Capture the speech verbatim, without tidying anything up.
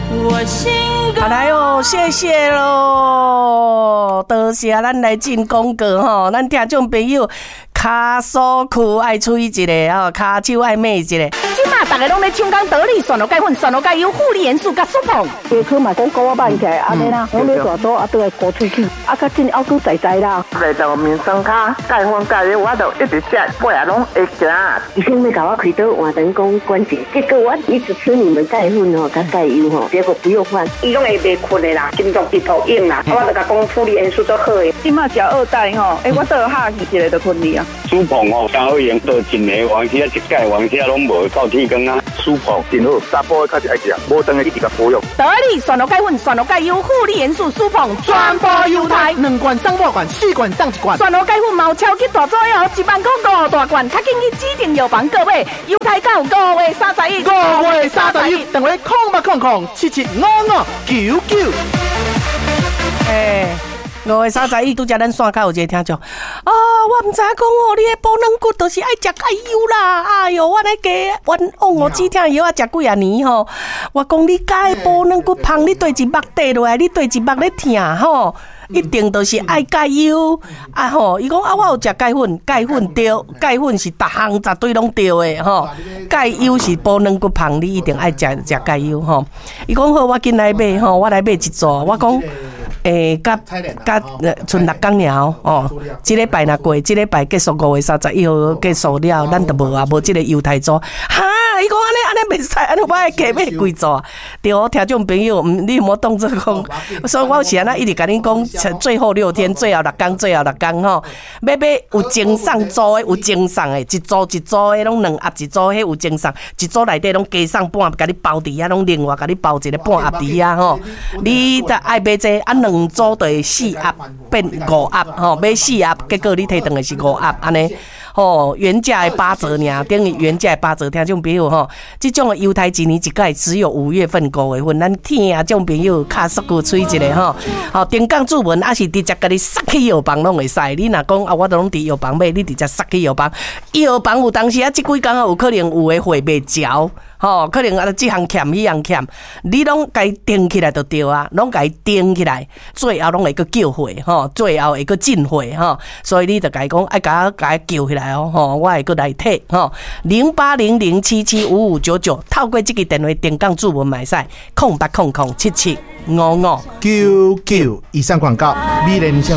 好来哦，谢谢喽，多谢咱来进广告吼，咱听众朋友卡索裤爱吹一个吼，卡手爱买一个。 即马大家拢咧抢讲得力酸露钙粉、酸露钙优、护理元素甲舒膨。 下课嘛讲高我慢起来，安尼啦，我咧大肚啊，都会高喙齿，啊，较真还佫在在啦。 来到面霜卡，钙粉钙油我都一直吃，尾仔拢会行。 医生要甲我开刀换人工关节，结果我一直吃你们钙粉吼，甲钙油吼，结果不用换，伊拢会袂困的啦，心脏直头硬啦。我就甲讲护理元素都好诶，即马食二代吼，诶，我倒下去一个就困去啊。 舒膨吼，三好用到真个，往时啊一钙，往时啊拢无到铁缸啊。舒膨真好，查甫较是爱食，无当个一直甲保养。 得力酸露钙粉、酸露钙优、护理元素舒膨，全部优待， 两罐上五罐，四罐上一罐。 酸露钙粉毛超级大作哟，一万块五大罐，较紧去指定药房购买，优待到五月三十一。 五月三十一，电话空八空空七七五五九九。 哎。五月三十一，拄则咱线口有一个听众啊，我唔知影讲哦，你的保暖骨就是爱食钙油啦。哎哟，我咧加冤枉哦，止痛药啊食几啊年吼。我讲你钙保暖骨芳，你对一目跌落来，你对一目咧痛吼。一定都是爱钙油啊吼！伊讲啊，我有食钙粉，钙粉对，钙粉是逐项绝对拢对的吼。钙油是保暖骨芳，你一定爱食食钙油吼。伊讲好，我紧来买吼，我来买一组。我讲诶，甲甲剩六天了哦。即礼拜若过，即礼拜结束五月三十一号结束了，咱就无啊，无即个犹太组哈。伊讲安尼安尼袂使，安尼我爱加买几组啊？对哦，听众朋友，你有无当作讲？所以我是安那一直甲恁讲，最后六天，最后六天，最后六天吼，要买有精送组的，有精送的，一组一组的，拢两盒一组，迄有精送，一组内底拢加送半，甲你包伫遐，拢另外甲你包一个半盒伫遐吼。你得爱买这啊，两组就会四盒变五盒吼，买四盒，结果你摕回来是五盒安尼。哦，原价的八折尔，等于原价的八折，听众朋友吼，这种的犹太一年一届只有五月份五月份，咱听啊，种朋友卡缩骨吹一个吼，好，定岗注文，还是直接甲你塞去药房拢会使。你若讲啊，我都拢伫药房买，你直接塞去药房，药房有当时啊，即几工啊，有可能有诶货袂交。吼，可能啊，这项欠，迄项欠，你拢该订起来就对啊，拢该订起来，最后拢会个叫货，吼，最后会个进货，吼，所以你就该讲爱甲甲叫起来哦，吼，我会个来摕，吼，零八零零七七五五九九，透过这个电话定岗注文买晒，空八空空七七五五九九以上广告，美人